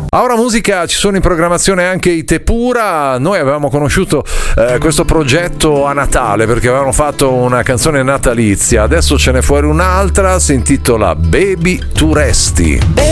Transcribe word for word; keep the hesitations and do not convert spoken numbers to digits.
A Ora Musica ci sono in programmazione anche i Tepura. Noi avevamo conosciuto eh, questo progetto a Natale perché avevano fatto una canzone natalizia. Adesso ce n'è fuori un'altra, si intitola Baby Tu Resti.